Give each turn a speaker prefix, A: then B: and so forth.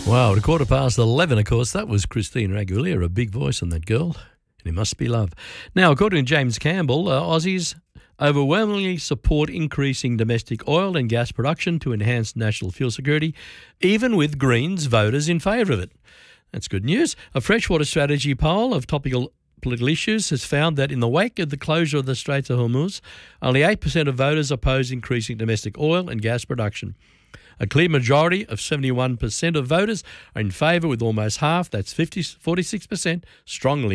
A: Wow, at 11:15, of course, that was Christina Aguilera, a big voice on that girl, and it must be love. Now, according to James Campbell, Aussies overwhelmingly support increasing domestic oil and gas production to enhance national fuel security, even with Greens voters in favour of it. That's good news. A freshwater strategy poll of topical political issues has found that in the wake of the closure of the Straits of Hormuz, only 8% of voters oppose increasing domestic oil and gas production. A clear majority of 71% of voters are in favour, with almost half, that's 46%, strongly